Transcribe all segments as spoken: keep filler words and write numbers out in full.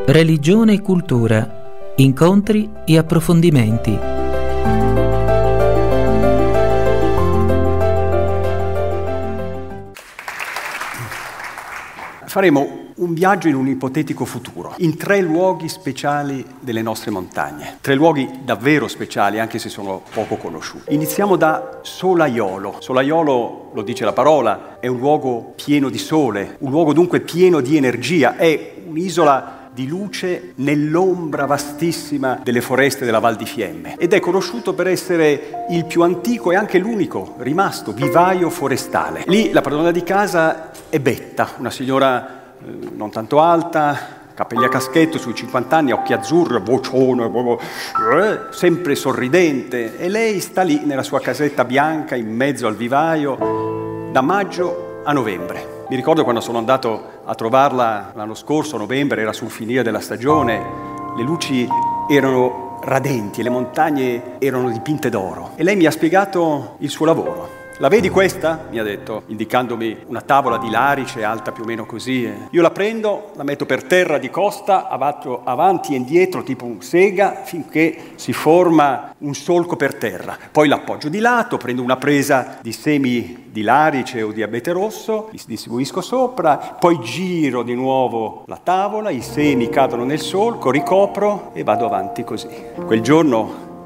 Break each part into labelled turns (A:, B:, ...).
A: Religione e cultura, incontri e approfondimenti.
B: Faremo un viaggio in un ipotetico futuro, in tre luoghi speciali delle nostre montagne. Tre luoghi davvero speciali, anche se sono poco conosciuti. Iniziamo da Solaiolo. Solaiolo, lo dice la parola, è un luogo pieno di sole, un luogo dunque pieno di energia, è un'isola di luce nell'ombra vastissima delle foreste della Val di Fiemme ed è conosciuto per essere il più antico e anche l'unico rimasto vivaio forestale. Lì la padrona di casa è Betta, una signora eh, non tanto alta, capelli a caschetto, sui cinquanta anni, occhi azzurri, vocione, eh, sempre sorridente, e lei sta lì nella sua casetta bianca in mezzo al vivaio da maggio a novembre. Mi ricordo quando sono andato a trovarla l'anno scorso, a novembre, era sul finire della stagione, le luci erano radenti e le montagne erano dipinte d'oro. E lei mi ha spiegato il suo lavoro. La vedi questa? Mi ha detto, indicandomi una tavola di larice alta più o meno così. Io la prendo, la metto per terra di costa, avanti, avanti e indietro, tipo un sega, finché si forma un solco per terra. Poi l'appoggio di lato, prendo una presa di semi di larice o di abete rosso, li distribuisco sopra, poi giro di nuovo la tavola, i semi cadono nel solco, ricopro e vado avanti così. Quel giorno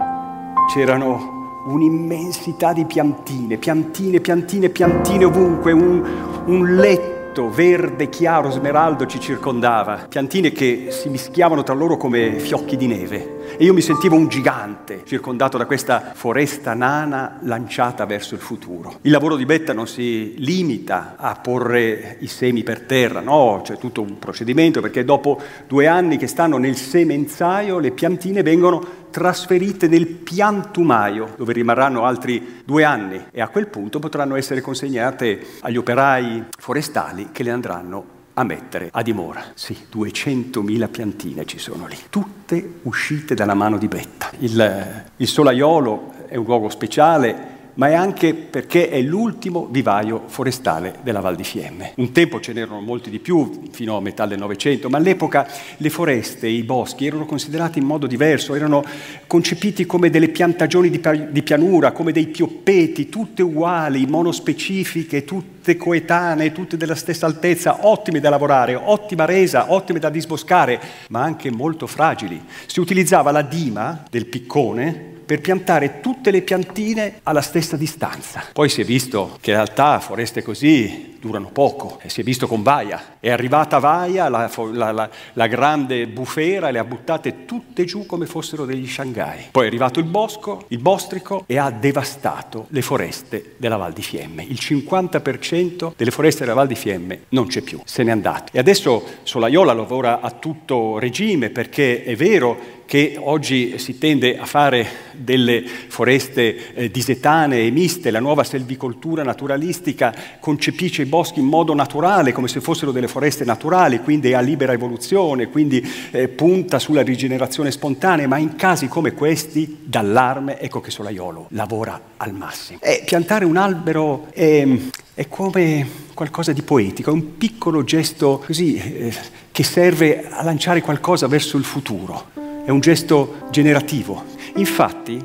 B: c'erano un'immensità di piantine, piantine, piantine, piantine ovunque, un, un letto verde chiaro, smeraldo ci circondava, piantine che si mischiavano tra loro come fiocchi di neve. E io mi sentivo un gigante, circondato da questa foresta nana lanciata verso il futuro. Il lavoro di Betta non si limita a porre i semi per terra, no, c'è tutto un procedimento, perché dopo due anni che stanno nel semenzaio, le piantine vengono trasferite nel piantumaio, dove rimarranno altri due anni, e a quel punto potranno essere consegnate agli operai forestali che le andranno a mettere a dimora. Sì, duecentomila piantine ci sono lì, tutte uscite dalla mano di Betta. Il, il Solaiolo è un luogo speciale, ma è anche perché è l'ultimo vivaio forestale della Val di Fiemme. Un tempo ce n'erano molti di più, fino a metà del Novecento, ma all'epoca le foreste e i boschi erano considerati in modo diverso, erano concepiti come delle piantagioni di, di pianura, come dei pioppeti, tutte uguali, monospecifiche, tutte coetanee, tutte della stessa altezza, ottime da lavorare, ottima resa, ottime da disboscare, ma anche molto fragili. Si utilizzava la dima del piccone per piantare tutte le piantine alla stessa distanza. Poi si è visto che in realtà foreste così durano poco, e si è visto con Vaia. È arrivata Vaia, la, la, la, la grande bufera, e le ha buttate tutte giù come fossero degli Shanghai. Poi è arrivato il bosco, il bostrico, e ha devastato le foreste della Val di Fiemme. Il cinquanta per cento delle foreste della Val di Fiemme non c'è più, se n'è andato. E adesso Solaiolo lavora a tutto regime, perché è vero che oggi si tende a fare delle foreste eh, disetanee e miste, la nuova selvicoltura naturalistica concepisce i boschi in modo naturale, come se fossero delle foreste naturali, quindi a libera evoluzione, quindi eh, punta sulla rigenerazione spontanea, ma in casi come questi, d'allarme, ecco che Solaiolo lavora al massimo. E piantare un albero è, è come qualcosa di poetico, è un piccolo gesto così eh, che serve a lanciare qualcosa verso il futuro. È un gesto generativo. Infatti,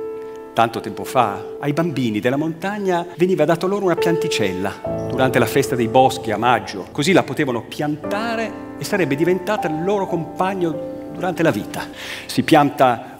B: tanto tempo fa, ai bambini della montagna veniva dato loro una pianticella durante la festa dei boschi a maggio. Così la potevano piantare e sarebbe diventata il loro compagno durante la vita. Si pianta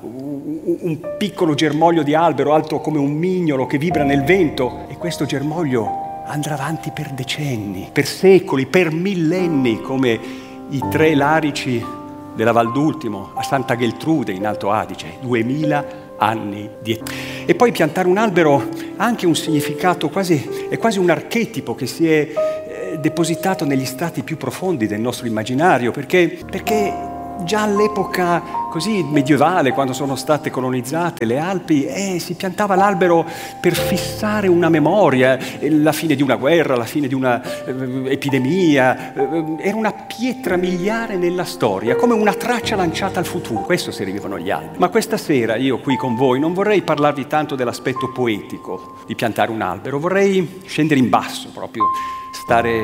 B: un piccolo germoglio di albero alto come un mignolo che vibra nel vento, e questo germoglio andrà avanti per decenni, per secoli, per millenni, come i tre larici della Val d'Ultimo a Santa Geltrude in Alto Adige, duemila anni di età. E poi piantare un albero ha anche un significato, quasi, è quasi un archetipo che si è eh, depositato negli strati più profondi del nostro immaginario, perché, perché già all'epoca così medievale, quando sono state colonizzate le Alpi, eh, si piantava l'albero per fissare una memoria, eh, la fine di una guerra, la fine di una eh, epidemia, eh, era una pietra miliare nella storia, come una traccia lanciata al futuro. Questo servivano gli alberi. Ma questa sera io qui con voi non vorrei parlarvi tanto dell'aspetto poetico di piantare un albero, vorrei scendere in basso proprio, stare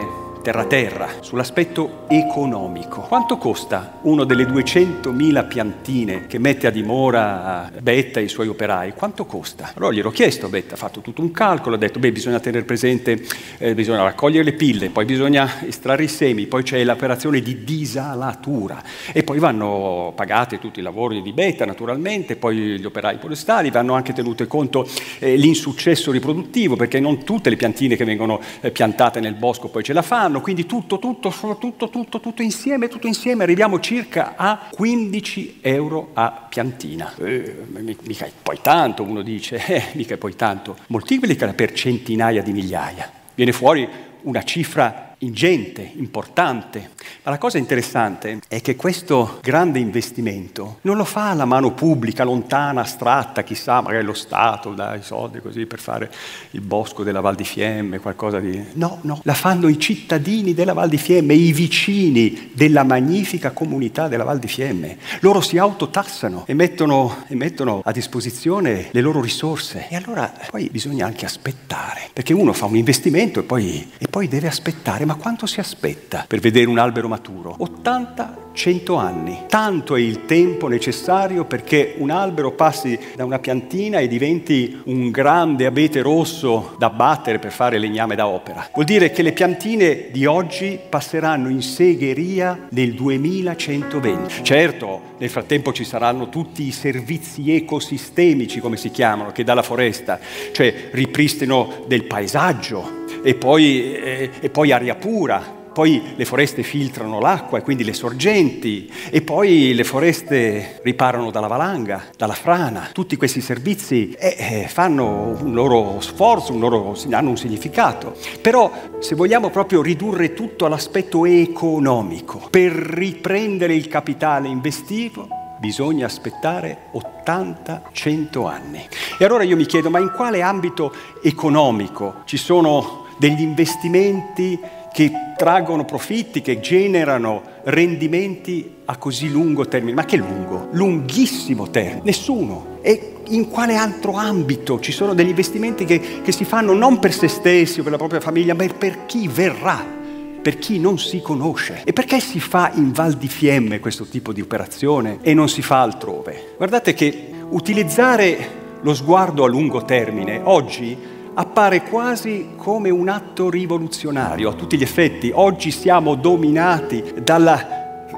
B: terra-terra, sull'aspetto economico. Quanto costa uno delle duecentomila piantine che mette a dimora Betta e i suoi operai? Quanto costa? Allora gliel'ho chiesto, Betta ha fatto tutto un calcolo, ha detto, beh, bisogna tenere presente, eh, bisogna raccogliere le pille, poi bisogna estrarre i semi, poi c'è l'operazione di disalatura e poi vanno pagate tutti i lavori di Betta, naturalmente, poi gli operai forestali, vanno anche tenute conto eh, l'insuccesso riproduttivo, perché non tutte le piantine che vengono eh, piantate nel bosco poi ce la fanno, quindi tutto, tutto, tutto, tutto, tutto insieme, tutto insieme arriviamo circa a quindici euro a piantina. Eh, mica è poi tanto, uno dice, eh, mica è poi tanto, moltiplica per centinaia di migliaia, viene fuori una cifra ingente, importante. Ma la cosa interessante è che questo grande investimento non lo fa la mano pubblica, lontana, astratta, chissà, magari lo Stato dà i soldi così per fare il bosco della Val di Fiemme, qualcosa di... No, no, la fanno i cittadini della Val di Fiemme, i vicini della magnifica comunità della Val di Fiemme. Loro si autotassano e mettono, e mettono a disposizione le loro risorse. E allora poi bisogna anche aspettare, perché uno fa un investimento e poi, e poi deve aspettare. Ma quanto si aspetta per vedere un albero maturo? ottanta cento anni. Tanto è il tempo necessario perché un albero passi da una piantina e diventi un grande abete rosso da abbattere per fare legname da opera. Vuol dire che le piantine di oggi passeranno in segheria nel duemilacentoventi. Certo, nel frattempo ci saranno tutti i servizi ecosistemici, come si chiamano, che dà la foresta, cioè ripristino del paesaggio, e poi, e, e poi aria pura, poi le foreste filtrano l'acqua e quindi le sorgenti, e poi le foreste riparano dalla valanga, dalla frana. Tutti questi servizi eh, eh, fanno un loro sforzo, un loro, hanno un significato. Però se vogliamo proprio ridurre tutto all'aspetto economico, per riprendere il capitale investito, bisogna aspettare ottanta cento anni. E allora io mi chiedo, ma in quale ambito economico ci sono degli investimenti che traggono profitti, che generano rendimenti a così lungo termine? Ma che lungo? Lunghissimo termine. Nessuno. E in quale altro ambito ci sono degli investimenti che, che si fanno non per se stessi o per la propria famiglia, ma per chi verrà, per chi non si conosce? E perché si fa in Val di Fiemme questo tipo di operazione e non si fa altrove? Guardate che utilizzare lo sguardo a lungo termine oggi appare quasi come un atto rivoluzionario a tutti gli effetti. Oggi siamo dominati dalla,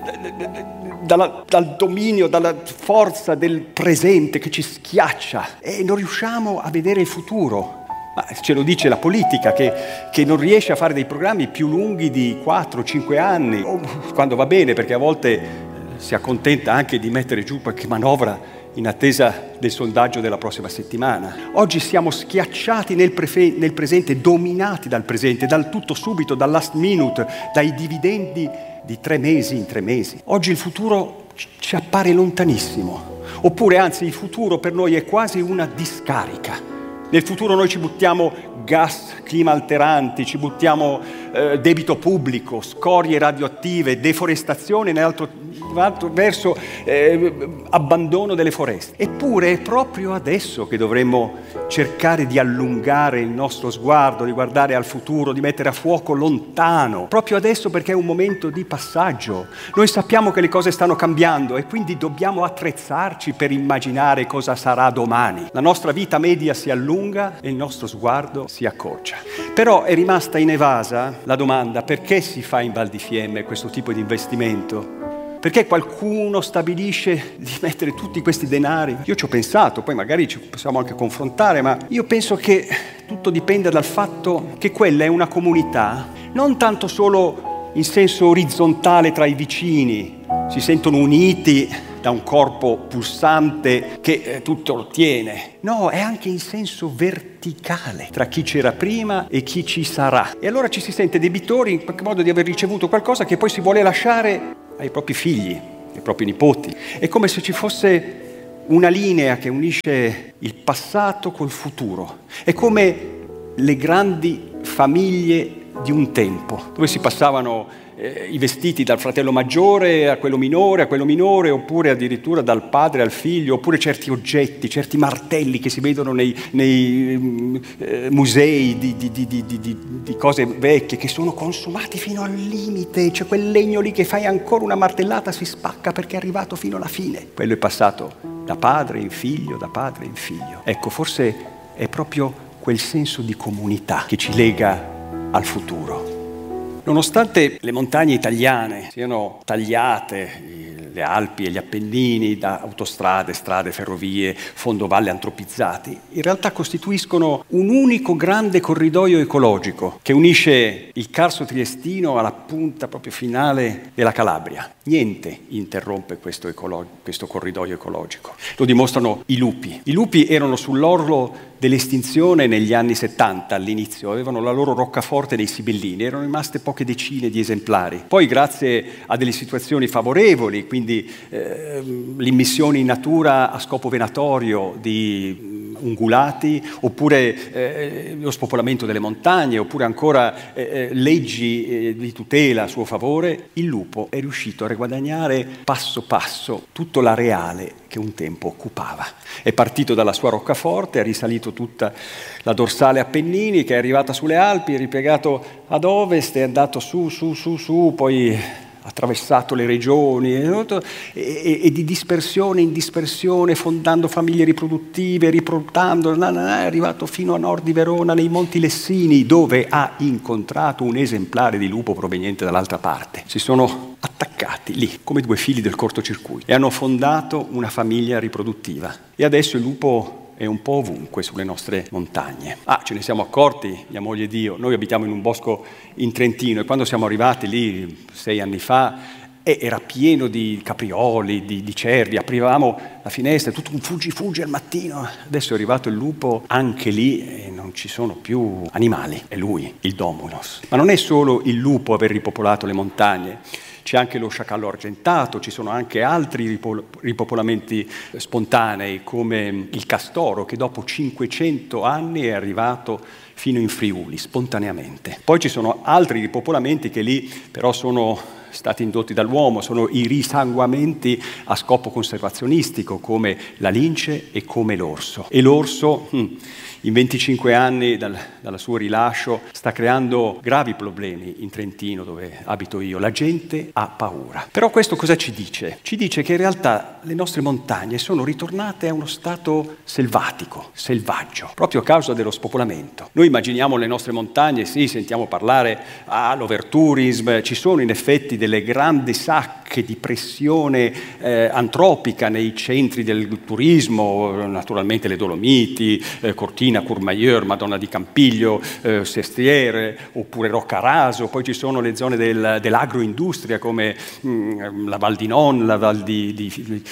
B: dalla, dal dominio, dalla forza del presente che ci schiaccia e non riusciamo a vedere il futuro. Ma ce lo dice la politica, che, che non riesce a fare dei programmi più lunghi di quattro cinque anni, o quando va bene, perché a volte si accontenta anche di mettere giù qualche manovra in attesa del sondaggio della prossima settimana. Oggi siamo schiacciati nel, prefe- nel presente, dominati dal presente, dal tutto subito, dal last minute, dai dividendi di tre mesi in tre mesi. Oggi il futuro ci appare lontanissimo, oppure anzi il futuro per noi è quasi una discarica. Nel futuro noi ci buttiamo gas clima alteranti, ci buttiamo eh, debito pubblico, scorie radioattive, deforestazione, nell'altro verso eh, abbandono delle foreste. Eppure è proprio adesso che dovremmo cercare di allungare il nostro sguardo, di guardare al futuro, di mettere a fuoco lontano. Proprio adesso, perché è un momento di passaggio. Noi sappiamo che le cose stanno cambiando e quindi dobbiamo attrezzarci per immaginare cosa sarà domani. La nostra vita media si allunga e il nostro sguardo si accorcia. Però è rimasta inevasa la domanda: perché si fa in Val di Fiemme questo tipo di investimento? Perché qualcuno stabilisce di mettere tutti questi denari? Io ci ho pensato, poi magari ci possiamo anche confrontare, ma io penso che tutto dipende dal fatto che quella è una comunità, non tanto solo in senso orizzontale tra i vicini, si sentono uniti da un corpo pulsante che eh, tutto lo tiene. No, è anche in senso verticale tra chi c'era prima e chi ci sarà. E allora ci si sente debitori in qualche modo di aver ricevuto qualcosa che poi si vuole lasciare ai propri figli, ai propri nipoti. È come se ci fosse una linea che unisce il passato col futuro. È come le grandi famiglie di un tempo, dove si passavano eh, i vestiti dal fratello maggiore a quello minore, a quello minore, oppure addirittura dal padre al figlio, oppure certi oggetti, certi martelli che si vedono nei, nei eh, musei di, di, di, di, di, di cose vecchie, che sono consumati fino al limite. C'è quel legno lì che fai ancora una martellata, si spacca perché è arrivato fino alla fine. Quello è passato da padre in figlio, da padre in figlio. Ecco, forse è proprio quel senso di comunità che ci lega al futuro. Nonostante le montagne italiane siano tagliate, le Alpi e gli Appennini, da autostrade, strade, ferrovie, fondovalle antropizzati, in realtà costituiscono un unico grande corridoio ecologico che unisce il Carso triestino alla punta proprio finale della Calabria. Niente interrompe questo, ecolo- questo corridoio ecologico. Lo dimostrano i lupi. I lupi erano sull'orlo dell'estinzione negli anni settanta, all'inizio, avevano la loro roccaforte dei Sibillini, erano rimaste poche decine di esemplari. Poi, grazie a delle situazioni favorevoli, quindi eh, l'immissione in natura a scopo venatorio di ungulati, oppure eh, lo spopolamento delle montagne, oppure ancora eh, leggi eh, di tutela a suo favore, il lupo è riuscito a riguadagnare passo passo tutto l'areale che un tempo occupava. È partito dalla sua roccaforte, ha risalito tutta la dorsale Appennini, che è arrivata sulle Alpi, è ripiegato ad ovest, è andato su, su, su, su, poi ha attraversato le regioni e, e, e di dispersione in dispersione, fondando famiglie riproduttive, riproduttando, è arrivato fino a nord di Verona, nei Monti Lessini, dove ha incontrato un esemplare di lupo proveniente dall'altra parte. Si sono attaccati lì, come due fili del cortocircuito, e hanno fondato una famiglia riproduttiva. E adesso il lupo è un po' ovunque sulle nostre montagne. Ah, ce ne siamo accorti, mia moglie ed io. Noi abitiamo in un bosco in Trentino e quando siamo arrivati lì sei anni fa eh, era pieno di caprioli, di, di cervi. Aprivamo la finestra, tutto un fuggi fuggi al mattino. Adesso è arrivato il lupo anche lì e non ci sono più animali. È lui, il Dominus. Ma non è solo il lupo aver ripopolato le montagne. C'è anche lo sciacallo argentato, ci sono anche altri ripol- ripopolamenti spontanei, come il castoro, che dopo cinquecento anni è arrivato fino in Friuli, spontaneamente. Poi ci sono altri ripopolamenti che lì però sono stati indotti dall'uomo, sono i risanguamenti a scopo conservazionistico, come la lince e come l'orso. E l'orso, hm, in venticinque anni dal, dal suo rilascio, sta creando gravi problemi in Trentino, dove abito io. La gente ha paura. Però questo cosa ci dice? Ci dice che in realtà le nostre montagne sono ritornate a uno stato selvatico, selvaggio, proprio a causa dello spopolamento. Noi immaginiamo le nostre montagne, sì, sentiamo parlare all'overtourism, ci sono in effetti delle grandi sacche di pressione eh, antropica nei centri del turismo, naturalmente le Dolomiti, eh, Cortina, Courmayeur, Madonna di Campiglio, eh, Sestriere, oppure Roccaraso. Poi ci sono le zone del, dell'agroindustria come mh, la Val di Non, la Val di, di, di,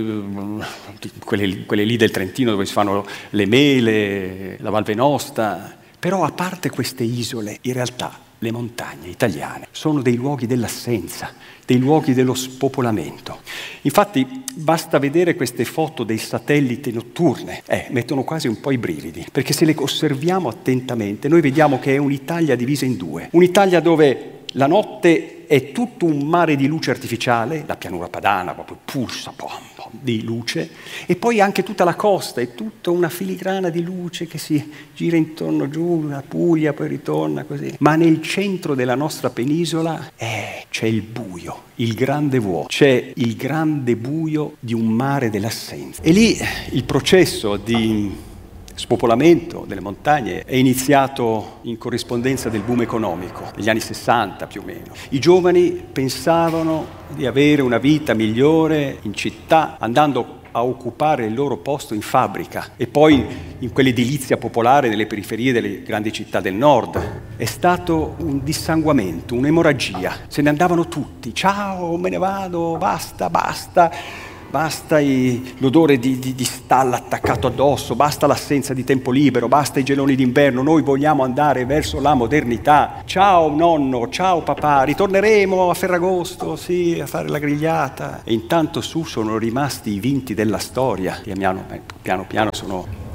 B: uh, di quelle, quelle lì del Trentino dove si fanno le mele, la Val Venosta. Però a parte queste isole, in realtà le montagne italiane sono dei luoghi dell'assenza, dei luoghi dello spopolamento. Infatti basta vedere queste foto dei satelliti notturne, eh, mettono quasi un po' i brividi, perché se le osserviamo attentamente noi vediamo che è un'Italia divisa in due. Un'Italia dove la notte è tutto un mare di luce artificiale, la pianura padana proprio pulsa pom, pom, di luce, e poi anche tutta la costa è tutta una filigrana di luce che si gira intorno giù, la Puglia, poi ritorna così. Ma nel centro della nostra penisola eh, c'è il buio, il grande vuoto, c'è il grande buio di un mare dell'assenza. E lì il processo di spopolamento delle montagne è iniziato in corrispondenza del boom economico, negli anni sessanta più o meno. I giovani pensavano di avere una vita migliore in città, andando a occupare il loro posto in fabbrica e poi in quell'edilizia popolare nelle periferie delle grandi città del nord. È stato un dissanguamento, un'emorragia. Se ne andavano tutti. Ciao, me ne vado, basta, basta. Basta i, l'odore di, di, di stalla attaccato addosso, basta l'assenza di tempo libero, basta i geloni d'inverno, noi vogliamo andare verso la modernità. Ciao nonno, ciao papà, ritorneremo a Ferragosto, sì, a fare la grigliata. E intanto su sono rimasti i vinti della storia, che piano piano sono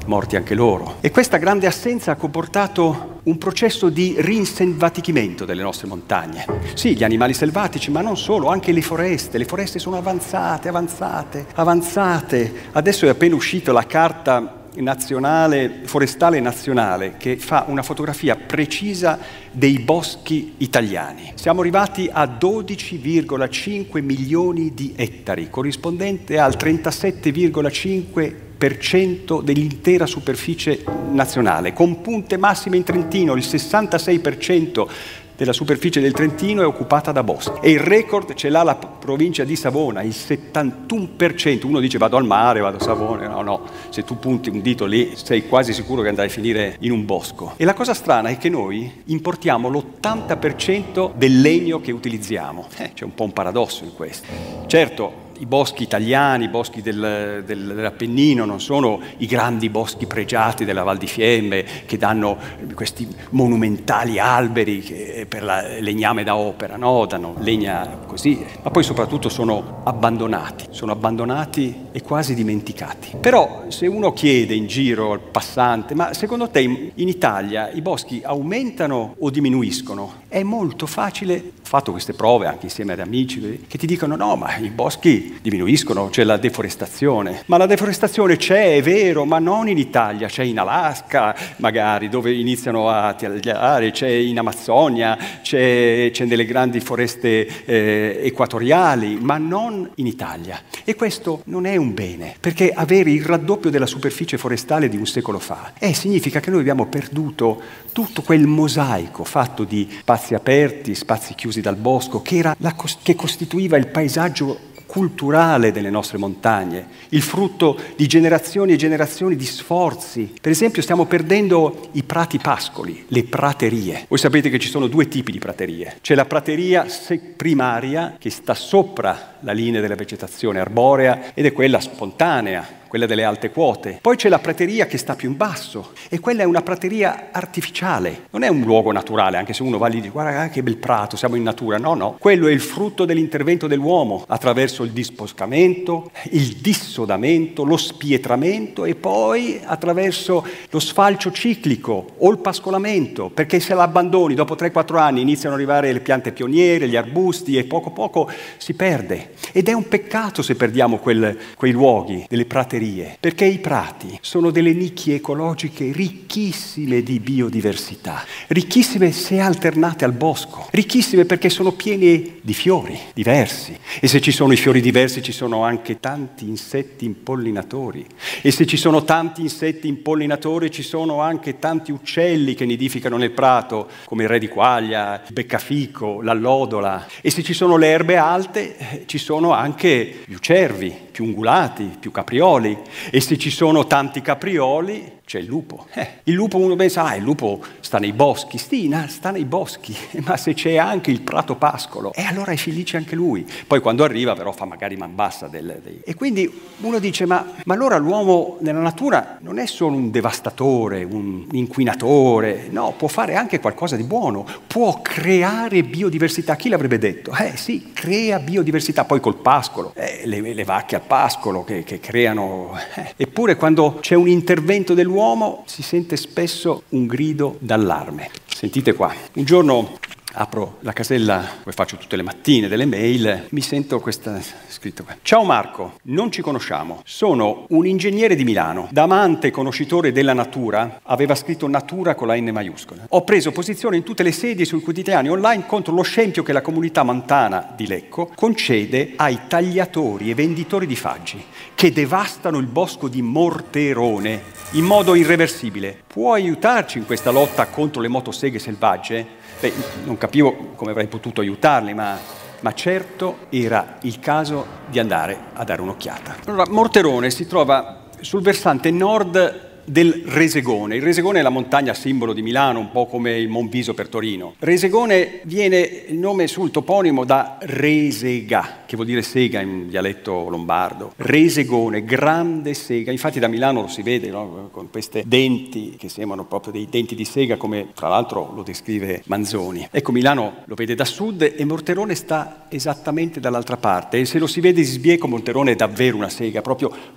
B: morti anche loro. E questa grande assenza ha comportato un processo di rinselvatichimento delle nostre montagne. Sì, gli animali selvatici, ma non solo, anche le foreste. Le foreste sono avanzate, avanzate, avanzate. Adesso è appena uscita la carta nazionale, forestale nazionale, che fa una fotografia precisa dei boschi italiani. Siamo arrivati a dodici virgola cinque milioni di ettari, corrispondente al trentasette virgola cinque per cento dell'intera superficie nazionale, con punte massime in Trentino. Il sessantasei per cento della superficie del Trentino è occupata da boschi. E il record ce l'ha la provincia di Savona, il settantuno per cento. Uno dice vado al mare, vado a Savona. No, no, se tu punti un dito lì sei quasi sicuro che andrai a finire in un bosco. E la cosa strana è che noi importiamo l'ottanta per cento del legno che utilizziamo. Eh, c'è un po' un paradosso in questo. Certo, i boschi italiani, i boschi del, del, dell'Appennino non sono i grandi boschi pregiati della Val di Fiemme che danno questi monumentali alberi che, per la legname da opera, no? Danno legna così, ma poi soprattutto sono abbandonati, sono abbandonati e quasi dimenticati. Però se uno chiede in giro al passante, ma secondo te in, in Italia i boschi aumentano o diminuiscono? È molto facile, ho fatto queste prove anche insieme ad amici che ti dicono no, ma i boschi diminuiscono, c'è la deforestazione. Ma la deforestazione c'è, è vero, ma non in Italia, c'è in Alaska magari, dove iniziano a tagliare, c'è in Amazzonia, c'è, c'è nelle grandi foreste eh, equatoriali, ma non in Italia. E questo non è un bene, perché avere il raddoppio della superficie forestale di un secolo fa eh, significa che noi abbiamo perduto tutto quel mosaico fatto di spazi aperti, spazi chiusi dal bosco, che, era la, che costituiva il paesaggio culturale delle nostre montagne, il frutto di generazioni e generazioni di sforzi. Per esempio stiamo perdendo i prati pascoli, le praterie. Voi sapete che ci sono due tipi di praterie. C'è la prateria primaria che sta sopra la linea della vegetazione arborea ed è quella spontanea, quella delle alte quote. Poi c'è la prateria che sta più in basso e quella è una prateria artificiale. Non è un luogo naturale, anche se uno va lì e dice guarda che bel prato, siamo in natura. No, no. Quello è il frutto dell'intervento dell'uomo attraverso il disboscamento, il dissodamento, lo spietramento e poi attraverso lo sfalcio ciclico o il pascolamento, perché se l'abbandoni dopo tre quattro anni iniziano ad arrivare le piante pioniere, gli arbusti e poco poco si perde. Ed è un peccato se perdiamo quel, quei luoghi, delle praterie, perché i prati sono delle nicchie ecologiche ricchissime di biodiversità, ricchissime se alternate al bosco, ricchissime perché sono piene di fiori diversi. E se ci sono i fiori diversi ci sono anche tanti insetti impollinatori. E se ci sono tanti insetti impollinatori ci sono anche tanti uccelli che nidificano nel prato, come il re di quaglia, il beccafico, l'allodola. E se ci sono le erbe alte ci sono anche gli ucervi, più ungulati, più caprioli. E se ci sono tanti caprioli c'è il lupo. Eh, il lupo uno pensa, ah, il lupo sta nei boschi. Sì, sta nei boschi, ma se c'è anche il prato pascolo, e eh, allora è felice anche lui. Poi quando arriva però fa magari man bassa del, dei... E quindi uno dice, ma, ma allora l'uomo nella natura non è solo un devastatore, un inquinatore, no, può fare anche qualcosa di buono, può creare biodiversità. Chi l'avrebbe detto? Eh sì, crea biodiversità, poi col pascolo, eh, le, le vacche al pascolo che, che creano... Eh. Eppure quando c'è un intervento dell'uomo L'uomo si sente spesso un grido d'allarme. Sentite qua, un giorno apro la casella, come faccio tutte le mattine, delle mail, mi sento questa scritto qua. Ciao Marco, non ci conosciamo, sono un ingegnere di Milano, da amante conoscitore della natura, aveva scritto natura con la N maiuscola. Ho preso posizione in tutte le sedi e sui quotidiani online contro lo scempio che la comunità montana di Lecco concede ai tagliatori e venditori di faggi che devastano il bosco di Morterone in modo irreversibile. Puoi aiutarci in questa lotta contro le motoseghe selvagge? Beh, non capivo come avrei potuto aiutarli, ma, ma certo era il caso di andare a dare un'occhiata. Allora, Morterone si trova sul versante nord del Resegone. Il Resegone è la montagna simbolo di Milano, un po' come il Monviso per Torino. Resegone viene il nome sul toponimo da resega, che vuol dire sega in dialetto lombardo. Resegone, grande sega. Infatti da Milano lo si vede, no? Con queste denti che sembrano proprio dei denti di sega, come tra l'altro lo descrive Manzoni. Ecco, Milano lo vede da sud e Morterone sta esattamente dall'altra parte. E se lo si vede di sbieco, Morterone è davvero una sega, proprio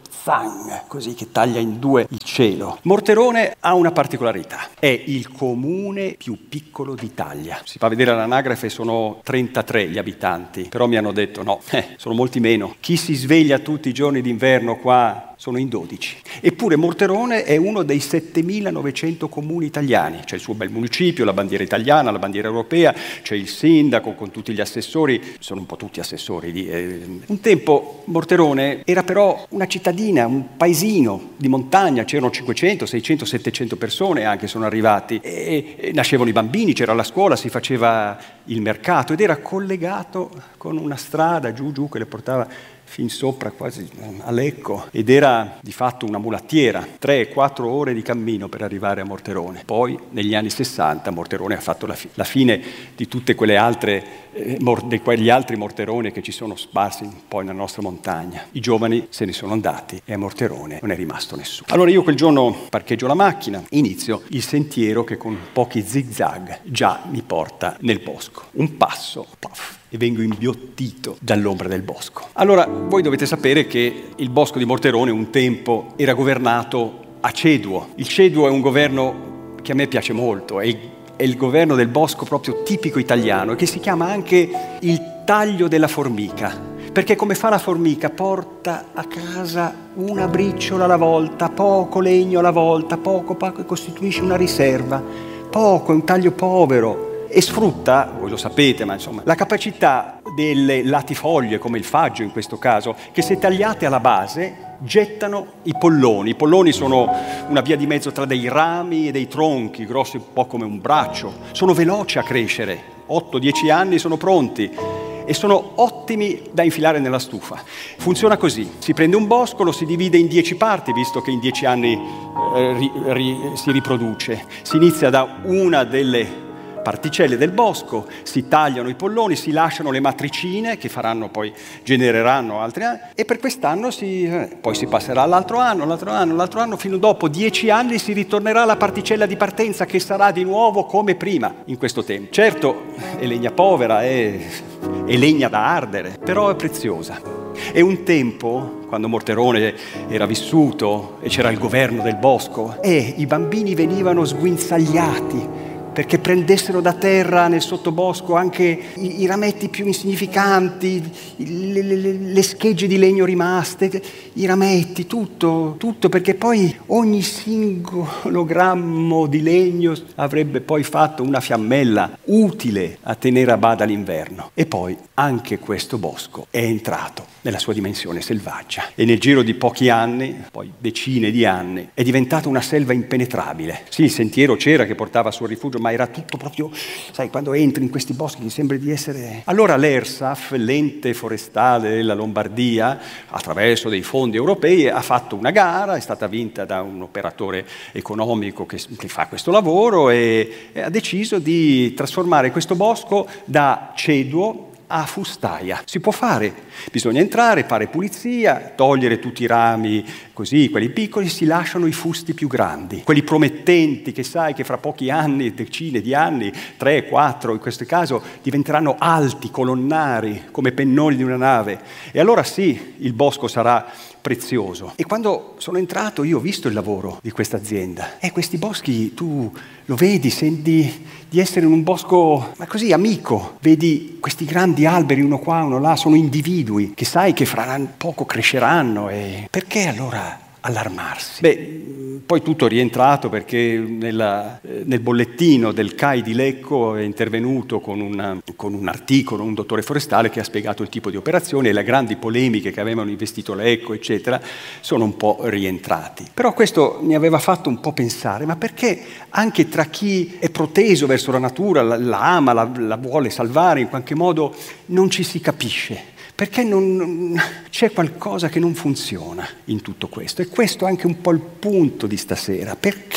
B: zang, così che taglia in due il cielo. Morterone ha una particolarità, è il comune più piccolo d'Italia. Si fa vedere all'anagrafe, sono trentatré gli abitanti, però mi hanno detto no, eh, sono molti meno. Chi si sveglia tutti i giorni d'inverno qua sono in dodici. Eppure Morterone è uno dei settemilanovecento comuni italiani. C'è il suo bel municipio, la bandiera italiana, la bandiera europea, c'è il sindaco con tutti gli assessori, sono un po' tutti assessori. Di, eh. Un tempo Morterone era però una cittadina, un paesino di montagna, c'erano cinquecento, seicento, settecento persone anche sono arrivati, e, e nascevano i bambini, c'era la scuola, si faceva il mercato ed era collegato con una strada giù giù che le portava fin sopra quasi a Lecco, ed era di fatto una mulattiera, tre quattro ore di cammino per arrivare a Morterone. Poi negli anni sessanta Morterone ha fatto la, fi- la fine di tutte quelle altre eh, mor- di quegli altri Morterone che ci sono sparsi poi nella nostra montagna. I giovani se ne sono andati e a Morterone non è rimasto nessuno. Allora io quel giorno parcheggio la macchina, inizio il sentiero che con pochi zigzag già mi porta nel bosco. Un passo, puff, e vengo imbiottito dall'ombra del bosco. Allora, voi dovete sapere che il bosco di Morterone un tempo era governato a ceduo. Il ceduo è un governo che a me piace molto, è il, è il governo del bosco proprio tipico italiano, che si chiama anche il taglio della formica, perché come fa la formica porta a casa una briciola alla volta, poco legno alla volta, poco, poco, e costituisce una riserva, poco, è un taglio povero, e sfrutta, voi lo sapete, ma insomma, la capacità delle latifoglie, come il faggio in questo caso, che se tagliate alla base gettano i polloni. I polloni sono una via di mezzo tra dei rami e dei tronchi, grossi un po' come un braccio. Sono veloci a crescere, otto dieci anni sono pronti e sono ottimi da infilare nella stufa. Funziona così: si prende un bosco, lo si divide in dieci parti, visto che in dieci anni eh, ri, ri, si riproduce. Si inizia da una delle particelle del bosco, si tagliano i polloni, si lasciano le matricine che faranno poi, genereranno altri anni, e per quest'anno si, eh, poi si passerà all'altro anno, l'altro anno, l'altro anno, fino dopo dieci anni si ritornerà alla particella di partenza che sarà di nuovo come prima in questo tempo. Certo, è legna povera, è, è legna da ardere, però è preziosa. E un tempo, quando Morterone era vissuto e c'era il governo del bosco, e i bambini venivano sguinzagliati perché prendessero da terra nel sottobosco anche i, i rametti più insignificanti, le, le, le schegge di legno rimaste, i rametti, tutto, tutto, perché poi ogni singolo grammo di legno avrebbe poi fatto una fiammella utile a tenere a bada l'inverno. E poi anche questo bosco è entrato nella sua dimensione selvaggia e nel giro di pochi anni, poi decine di anni, è diventata una selva impenetrabile. Sì, il sentiero c'era che portava sul rifugio, ma era tutto proprio, sai, quando entri in questi boschi ti sembra di essere... Allora l'ERSAF, l'ente forestale della Lombardia, attraverso dei fondi europei, ha fatto una gara, è stata vinta da un operatore economico che, che fa questo lavoro, e, e ha deciso di trasformare questo bosco da ceduo a fustaia. Si può fare, bisogna entrare, fare pulizia, togliere tutti i rami così, quelli piccoli, si lasciano i fusti più grandi, quelli promettenti che sai che fra pochi anni, decine di anni, tre, quattro in questo caso, diventeranno alti, colonnari, come pennoni di una nave. E allora sì, il bosco sarà prezioso. E quando sono entrato io ho visto il lavoro di questa azienda, e questi boschi tu lo vedi, senti di essere in un bosco, ma così amico, vedi questi grandi alberi uno qua, uno là, sono individui che sai che fra poco cresceranno, e perché allora allarmarsi? Beh, poi tutto è rientrato perché nella, nel bollettino del C A I di Lecco è intervenuto con, una, con un articolo un dottore forestale che ha spiegato il tipo di operazione, e le grandi polemiche che avevano investito Lecco, eccetera, sono un po' rientrati. Però questo mi aveva fatto un po' pensare, ma perché anche tra chi è proteso verso la natura, la, la ama, la, la vuole salvare in qualche modo, non ci si capisce? Perché non, non, c'è qualcosa che non funziona in tutto questo. E questo è anche un po' il punto di stasera. Perché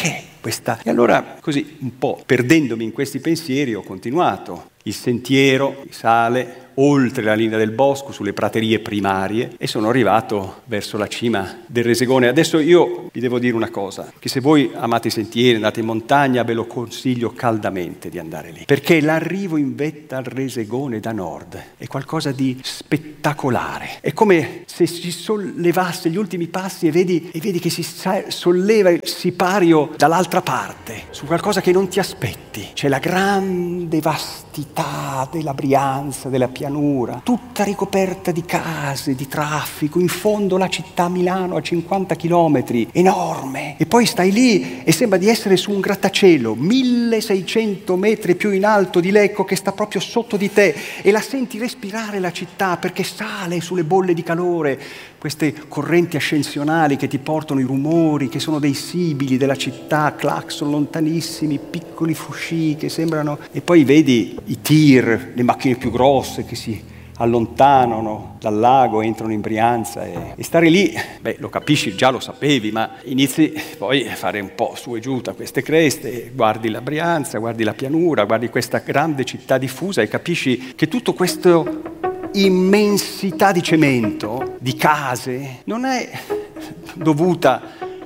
B: questa. E allora, così, un po' perdendomi in questi pensieri, ho continuato. Il sentiero sale oltre la linea del bosco, sulle praterie primarie, e sono arrivato verso la cima del Resegone. Adesso io vi devo dire una cosa, che se voi amate i sentieri, andate in montagna, ve lo consiglio caldamente di andare lì, perché l'arrivo in vetta al Resegone da nord è qualcosa di spettacolare. È come se si sollevasse gli ultimi passi e vedi, e vedi che si sa- solleva il sipario dall'altra parte, su qualcosa che non ti aspetti. C'è la grande vastità della Brianza, della pianura, tutta ricoperta di case, di traffico, in fondo la città Milano a cinquanta chilometri, enorme, e poi stai lì e sembra di essere su un grattacielo milleseicento metri più in alto di Lecco, che sta proprio sotto di te, e la senti respirare la città perché sale sulle bolle di calore, queste correnti ascensionali che ti portano i rumori che sono dei sibili della città, clacson lontanissimi, piccoli frusci che sembrano, e poi vedi i tir, le macchine più grosse che si allontanano dal lago, entrano in Brianza, e, e stare lì, beh, lo capisci, già lo sapevi, ma inizi poi a fare un po' su e giù da queste creste, guardi la Brianza, guardi la pianura, guardi questa grande città diffusa e capisci che tutto questo immensità di cemento, di case, non è dovuta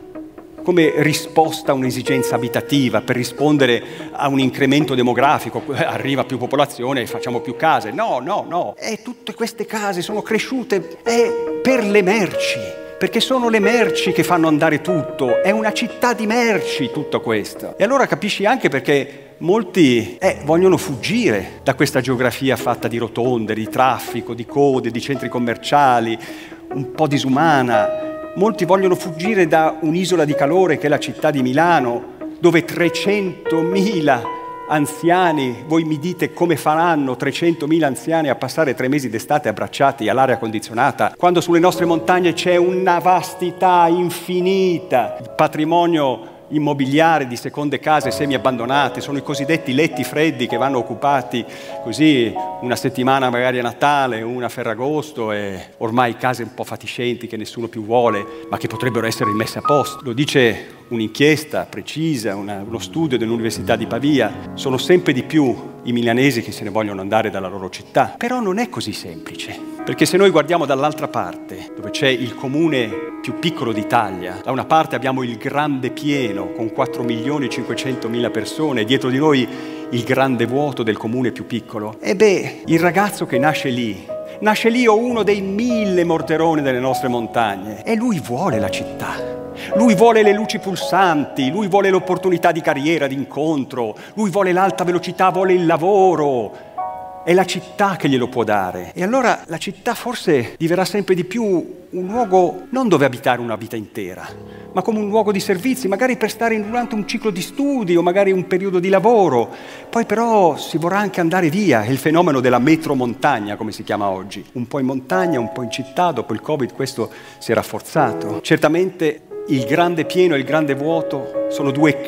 B: come risposta a un'esigenza abitativa, per rispondere a un incremento demografico, arriva più popolazione e facciamo più case. No, no, no. E tutte queste case sono cresciute è per le merci, perché sono le merci che fanno andare tutto. È una città di merci tutto questo. E allora capisci anche perché molti eh, vogliono fuggire da questa geografia fatta di rotonde, di traffico, di code, di centri commerciali, un po' disumana. Molti vogliono fuggire da un'isola di calore che è la città di Milano, dove trecentomila anziani, voi mi dite come faranno trecentomila anziani a passare tre mesi d'estate abbracciati all'aria condizionata, quando sulle nostre montagne c'è una vastità infinita, il patrimonio immobiliare di seconde case semi-abbandonate, sono i cosiddetti letti freddi che vanno occupati così una settimana magari a Natale, una a Ferragosto, e ormai case un po' fatiscenti che nessuno più vuole, ma che potrebbero essere rimesse a posto. Lo dice un'inchiesta precisa, una, uno studio dell'Università di Pavia. Sono sempre di più i milanesi che se ne vogliono andare dalla loro città. Però non è così semplice, perché se noi guardiamo dall'altra parte, dove c'è il comune più piccolo d'Italia, da una parte abbiamo il Grande Pieno con quattro milioni e cinquecentomila persone, dietro di noi il grande vuoto del comune più piccolo, e beh, il ragazzo che nasce lì, nasce lì o uno dei mille morteroni delle nostre montagne, e lui vuole la città. Lui vuole le luci pulsanti, lui vuole l'opportunità di carriera, di incontro, lui vuole l'alta velocità, vuole il lavoro. È la città che glielo può dare. E allora la città forse diverrà sempre di più un luogo non dove abitare una vita intera, ma come un luogo di servizi, magari per stare durante un ciclo di studi o magari un periodo di lavoro. Poi però si vorrà anche andare via. È il fenomeno della metromontagna, come si chiama oggi. Un po' in montagna, un po' in città. Dopo il Covid questo si è rafforzato. Certamente il Grande Pieno e il Grande Vuoto sono due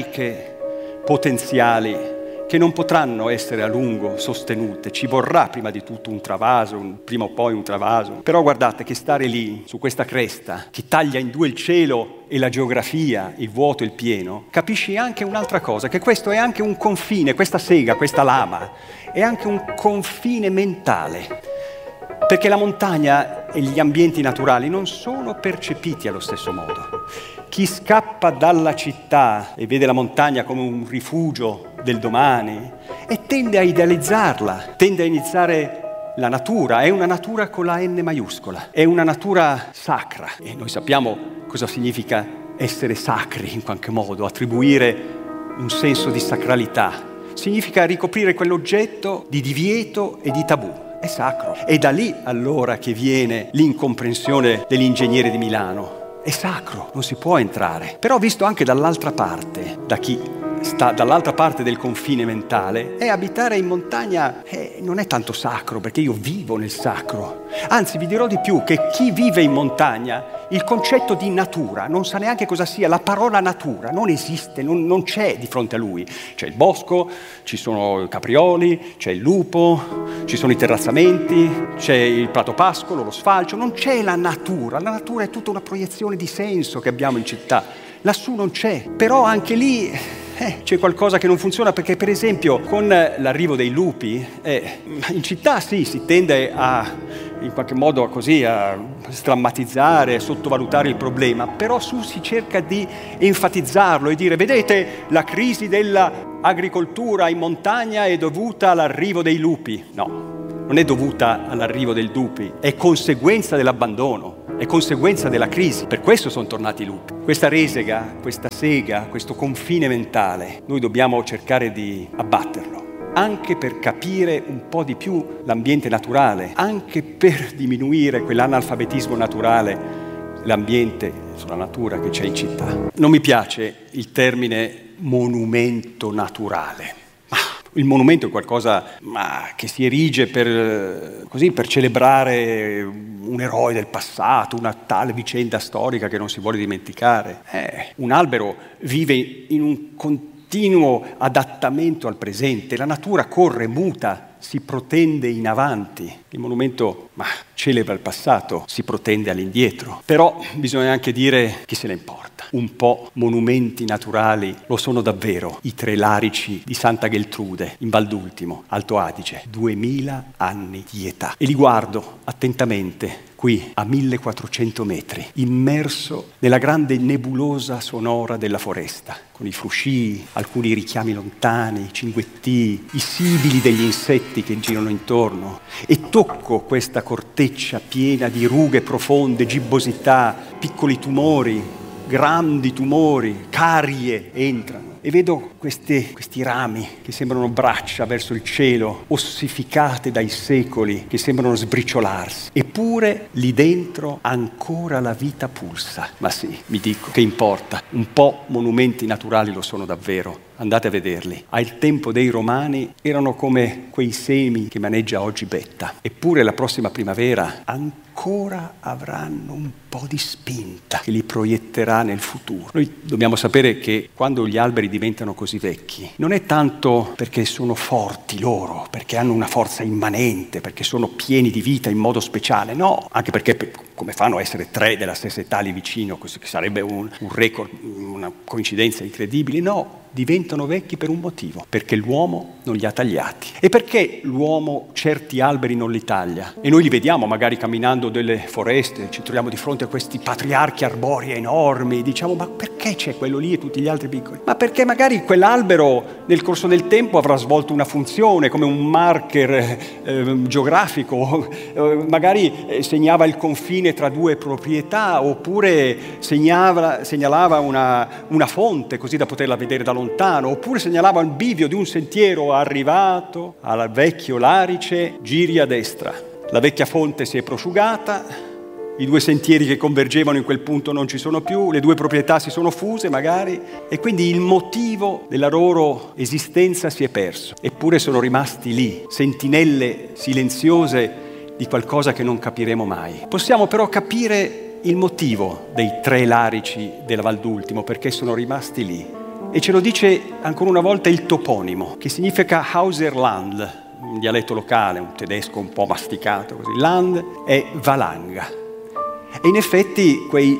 B: cariche potenziali che non potranno essere a lungo sostenute. Ci vorrà prima di tutto un travaso, un, prima o poi un travaso. Però guardate che stare lì, su questa cresta, che taglia in due il cielo e la geografia, il vuoto e il pieno, capisci anche un'altra cosa, che questo è anche un confine, questa sega, questa lama, è anche un confine mentale. Perché la montagna e gli ambienti naturali non sono percepiti allo stesso modo. Chi scappa dalla città e vede la montagna come un rifugio del domani e tende a idealizzarla, tende a iniziare la natura, è una natura con la N maiuscola, è una natura sacra. E noi sappiamo cosa significa essere sacri in qualche modo, attribuire un senso di sacralità. Significa ricoprire quell'oggetto di divieto e di tabù. È sacro. È da lì allora che viene l'incomprensione dell'ingegnere di Milano. È sacro, non si può entrare. Però visto anche dall'altra parte, da chi sta dall'altra parte del confine mentale, è abitare in montagna eh, non è tanto sacro, perché io vivo nel sacro. Anzi, vi dirò di più, che chi vive in montagna, il concetto di natura non sa neanche cosa sia. La parola natura non esiste, non, non c'è di fronte a lui. C'è il bosco, ci sono i caprioli, c'è il lupo, ci sono i terrazzamenti, c'è il prato pascolo, lo sfalcio. Non c'è la natura. La natura è tutta una proiezione di senso che abbiamo in città. lassù non c'è. Però anche lì eh, c'è qualcosa che non funziona, perché per esempio con l'arrivo dei lupi eh, in città sì, si tende a in qualche modo così a strammatizzare, a sottovalutare il problema, però su si cerca di enfatizzarlo e dire: vedete, la crisi dell'agricoltura in montagna è dovuta all'arrivo dei lupi. No, non è dovuta all'arrivo dei lupi, è conseguenza dell'abbandono, è conseguenza della crisi. Per questo sono tornati i lupi. Questa resega, questa sega, questo confine mentale, noi dobbiamo cercare di abbatterlo, anche per capire un po' di più l'ambiente naturale, anche per diminuire quell'analfabetismo naturale, l'ambiente sulla natura che c'è in città. Non mi piace il termine monumento naturale. Il monumento è qualcosa ma, che si erige per, così, per celebrare un eroe del passato, una tale vicenda storica che non si vuole dimenticare. Eh, un albero vive in un continuo adattamento al presente, la natura corre, muta, si protende in avanti. Il monumento ma, celebra il passato, si protende all'indietro. Però bisogna anche dire chi se ne importa. Un po' monumenti naturali lo sono davvero i tre larici di Santa Geltrude in Val d'Ultimo, Alto Adige, duemila anni di età. E li guardo attentamente qui a millequattrocento metri, immerso nella grande nebulosa sonora della foresta, con i fruscii, alcuni richiami lontani, i cinguettii, i sibili degli insetti che girano intorno, e tocco questa corteccia piena di rughe profonde, gibbosità, piccoli tumori, grandi tumori, carie entrano. E vedo queste, questi rami che sembrano braccia verso il cielo, ossificate dai secoli, che sembrano sbriciolarsi. Eppure lì dentro ancora la vita pulsa. Ma sì, mi dico, che importa? Un po' monumenti naturali lo sono davvero. Andate a vederli. Al tempo dei Romani erano come quei semi che maneggia oggi Betta. Eppure la prossima primavera ancora avranno un po' di spinta che li proietterà nel futuro. Noi dobbiamo sapere che quando gli alberi diventano così vecchi, non è tanto perché sono forti loro, perché hanno una forza immanente, perché sono pieni di vita in modo speciale, no, anche perché come fanno a essere tre della stessa età lì vicino, che sarebbe un, un record, una coincidenza incredibile, no. Diventano vecchi per un motivo, perché l'uomo non li ha tagliati. E perché l'uomo certi alberi non li taglia? E noi li vediamo magari camminando delle foreste, ci troviamo di fronte a questi patriarchi arborei enormi, diciamo: ma perché c'è quello lì e tutti gli altri piccoli? Ma perché magari quell'albero nel corso del tempo avrà svolto una funzione come un marker eh, geografico, eh, magari eh, segnava il confine tra due proprietà, oppure segnava, segnalava una, una fonte così da poterla vedere da lontano, oppure segnalava il bivio di un sentiero arrivato al vecchio larice, giri a destra. La vecchia fonte si è prosciugata, i due sentieri che convergevano in quel punto non ci sono più, le due proprietà si sono fuse magari, e quindi il motivo della loro esistenza si è perso. Eppure sono rimasti lì, sentinelle silenziose di qualcosa che non capiremo mai. Possiamo però capire il motivo dei tre larici della Val d'Ultimo, perché sono rimasti lì. E ce lo dice ancora una volta il toponimo, che significa Hauserland, un dialetto locale, un tedesco un po' masticato così. Land è valanga. E in effetti quei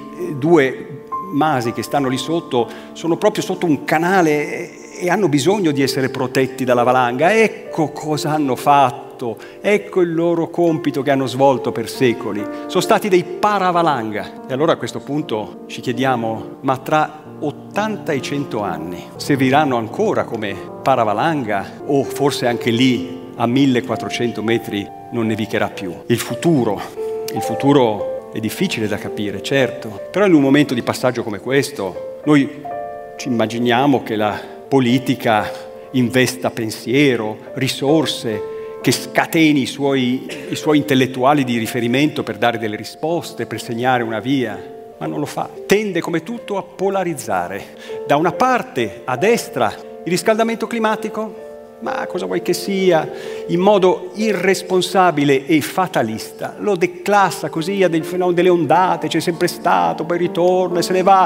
B: due masi che stanno lì sotto sono proprio sotto un canale e hanno bisogno di essere protetti dalla valanga. Ecco cosa hanno fatto, ecco il loro compito che hanno svolto per secoli. Sono stati dei paravalanga. E allora a questo punto ci chiediamo, ma tra ottanta e cento anni serviranno ancora come paravalanga, o forse anche lì a millequattrocento metri non nevicherà più? Il futuro, il futuro è difficile da capire, certo, però in un momento di passaggio come questo noi ci immaginiamo che la politica investa pensiero, risorse, che scateni i suoi, i suoi intellettuali di riferimento per dare delle risposte, per segnare una via. Ma non lo fa. Tende come tutto a polarizzare. Da una parte, a destra, il riscaldamento climatico, ma cosa vuoi che sia, in modo irresponsabile e fatalista, lo declassa così a del fenomeno delle ondate, c'è sempre stato, poi ritorna e se ne va,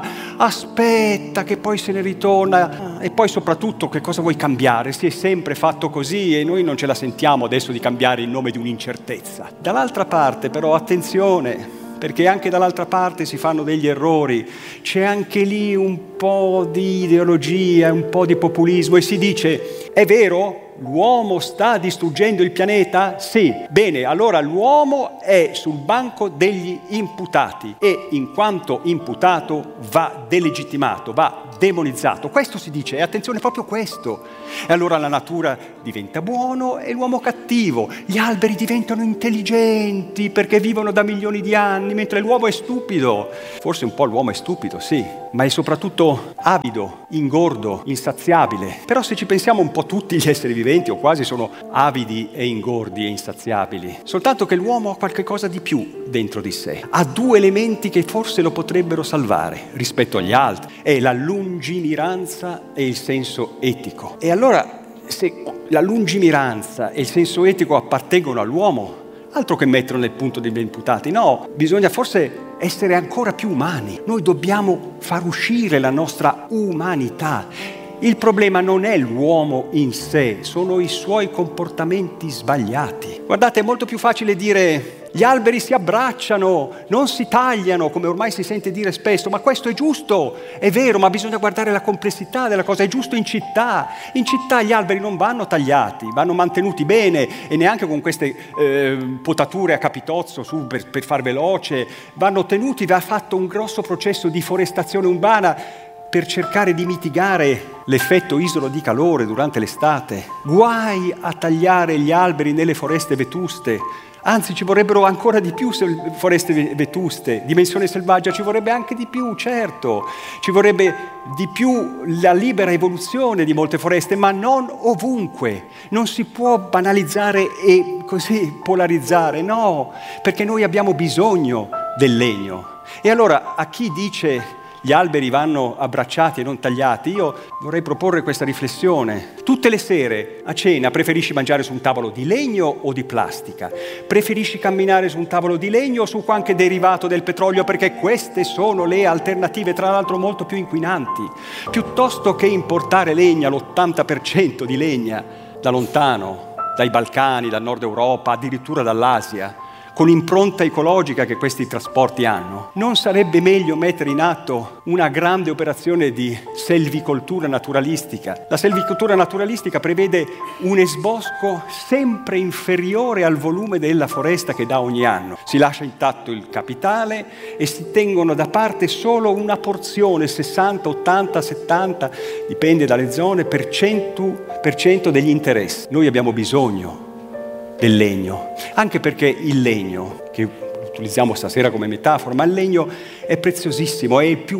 B: aspetta che poi se ne ritorna, e poi soprattutto che cosa vuoi cambiare? Si è sempre fatto così e noi non ce la sentiamo adesso di cambiare in nome di un'incertezza. Dall'altra parte però, attenzione, perché anche dall'altra parte si fanno degli errori. C'è anche lì un po' di ideologia, un po' di populismo e si dice: è vero? L'uomo sta distruggendo il pianeta? Sì. Bene, allora l'uomo è sul banco degli imputati e in quanto imputato va delegittimato, va demonizzato. Questo si dice, e attenzione, proprio questo. E allora la natura diventa buono e l'uomo cattivo. Gli alberi diventano intelligenti perché vivono da milioni di anni, mentre l'uomo è stupido. Forse un po' l'uomo è stupido, sì, ma è soprattutto avido, ingordo, insaziabile. Però se ci pensiamo un po' tutti gli esseri viventi, o quasi, sono avidi e ingordi e insaziabili. Soltanto che l'uomo ha qualche cosa di più dentro di sé. Ha due elementi che forse lo potrebbero salvare rispetto agli altri. È la lungimiranza e il senso etico. E allora, se la lungimiranza e il senso etico appartengono all'uomo, altro che metterlo nel punto degli imputati. No, bisogna forse essere ancora più umani. Noi dobbiamo far uscire la nostra umanità. Il problema non è l'uomo in sé, sono i suoi comportamenti sbagliati. Guardate, è molto più facile dire: gli alberi si abbracciano, non si tagliano, come ormai si sente dire spesso, ma questo è giusto, è vero, ma bisogna guardare la complessità della cosa. È giusto in città. In città gli alberi non vanno tagliati, vanno mantenuti bene, e neanche con queste eh, potature a capitozzo su per, per far veloce, vanno tenuti. Va fatto un grosso processo di forestazione urbana per cercare di mitigare l'effetto isolo di calore durante l'estate. Guai a tagliare gli alberi nelle foreste vetuste. Anzi, ci vorrebbero ancora di più foreste vetuste. Dimensione selvaggia ci vorrebbe anche di più, certo. Ci vorrebbe di più la libera evoluzione di molte foreste, ma non ovunque. Non si può banalizzare e così polarizzare, no, perché noi abbiamo bisogno del legno. E allora, a chi dice gli alberi vanno abbracciati e non tagliati, io vorrei proporre questa riflessione. Tutte le sere a cena preferisci mangiare su un tavolo di legno o di plastica? Preferisci camminare su un tavolo di legno o su qualche derivato del petrolio? Perché queste sono le alternative, tra l'altro molto più inquinanti. Piuttosto che importare legna, l'ottanta per cento di legna, da lontano, dai Balcani, dal Nord Europa, addirittura dall'Asia, con impronta ecologica che questi trasporti hanno, non sarebbe meglio mettere in atto una grande operazione di selvicoltura naturalistica? La selvicoltura naturalistica prevede un esbosco sempre inferiore al volume della foresta che dà ogni anno. Si lascia intatto il capitale e si tengono da parte solo una porzione, sessanta, ottanta, settanta, dipende dalle zone, per cento, per cento degli interessi. Noi abbiamo bisogno del legno, anche perché il legno, che utilizziamo stasera come metafora, ma il legno è preziosissimo, è il più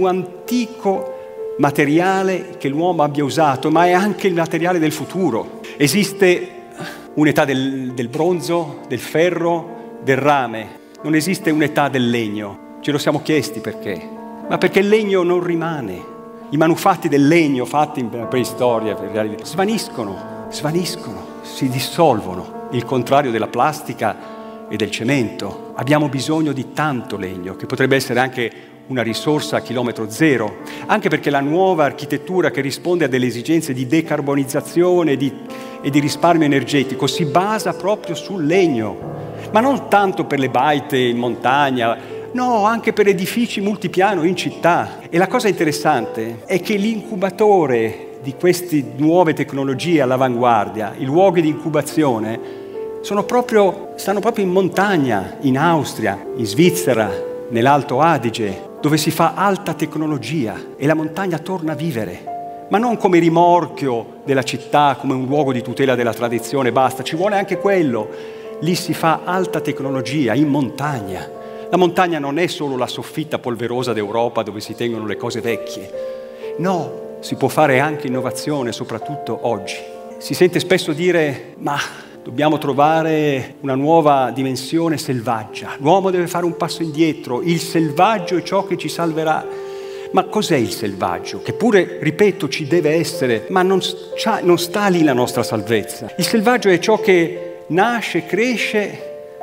B: antico materiale che l'uomo abbia usato, ma è anche il materiale del futuro. Esiste un'età del, del bronzo, del ferro, del rame, non esiste un'età del legno. Ce lo siamo chiesti perché? Ma perché il legno non rimane. I manufatti del legno fatti in preistoria svaniscono, svaniscono, si dissolvono. Il contrario della plastica e del cemento. Abbiamo bisogno di tanto legno, che potrebbe essere anche una risorsa a chilometro zero, anche perché la nuova architettura che risponde a delle esigenze di decarbonizzazione di, e di risparmio energetico si basa proprio sul legno, ma non tanto per le baite in montagna, no, anche per edifici multipiano in città. E la cosa interessante è che l'incubatore di queste nuove tecnologie all'avanguardia, i luoghi di incubazione, sono proprio, stanno proprio in montagna, in Austria, in Svizzera, nell'Alto Adige, dove si fa alta tecnologia e la montagna torna a vivere. Ma non come rimorchio della città, come un luogo di tutela della tradizione, basta, ci vuole anche quello. Lì si fa alta tecnologia, in montagna. La montagna non è solo la soffitta polverosa d'Europa dove si tengono le cose vecchie. No, si può fare anche innovazione, soprattutto oggi. Si sente spesso dire, ma dobbiamo trovare una nuova dimensione selvaggia. L'uomo deve fare un passo indietro. Il selvaggio è ciò che ci salverà. Ma cos'è il selvaggio? Che pure, ripeto, ci deve essere, ma non, non sta lì la nostra salvezza. Il selvaggio è ciò che nasce, cresce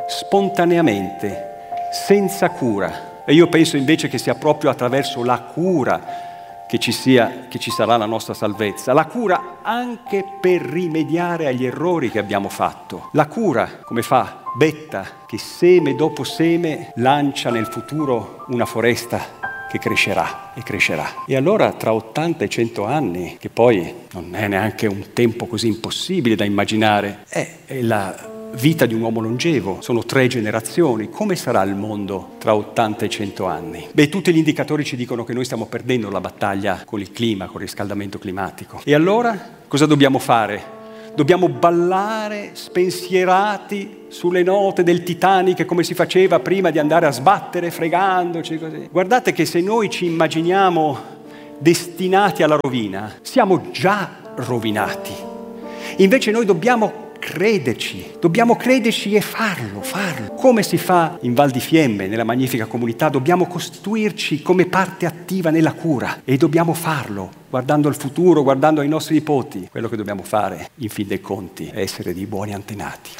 B: spontaneamente, senza cura. E io penso invece che sia proprio attraverso la cura che ci sia, che ci sarà la nostra salvezza, la cura anche per rimediare agli errori che abbiamo fatto, la cura come fa Betta che seme dopo seme lancia nel futuro una foresta che crescerà e crescerà. E allora tra ottanta e cento anni, che poi non è neanche un tempo così impossibile da immaginare, è, è la vita di un uomo longevo, sono tre generazioni. Come sarà il mondo tra ottanta e cento anni? Beh, tutti gli indicatori ci dicono che noi stiamo perdendo la battaglia con il clima, con il riscaldamento climatico. E allora cosa dobbiamo fare? Dobbiamo ballare spensierati sulle note del Titanic come si faceva prima di andare a sbattere fregandoci così. Guardate che se noi ci immaginiamo destinati alla rovina, siamo già rovinati. Invece noi dobbiamo crederci, dobbiamo crederci e farlo, farlo. Come si fa in Val di Fiemme, nella magnifica comunità, dobbiamo costituirci come parte attiva nella cura e dobbiamo farlo, guardando al futuro, guardando ai nostri nipoti. Quello che dobbiamo fare, in fin dei conti, è essere dei buoni antenati.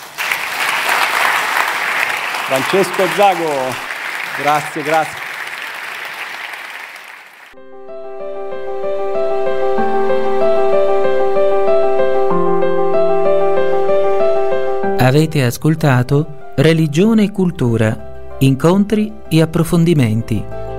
B: Francesco Zago, grazie, grazie.
A: Avete ascoltato Religione e Cultura, incontri e approfondimenti.